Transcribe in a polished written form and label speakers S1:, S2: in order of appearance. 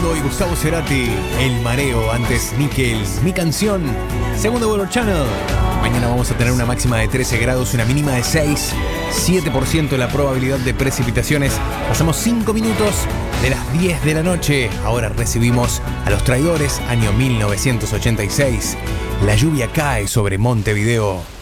S1: y Gustavo Cerati, El Mareo, antes Nickel, Mi Canción, segundo Weather Channel. Mañana vamos a tener una máxima de 13 grados, una mínima de 6, 7% la probabilidad de precipitaciones. Pasamos 5 minutos de las 10 de la noche. Ahora recibimos a Los Traidores, año 1986. La lluvia cae sobre Montevideo.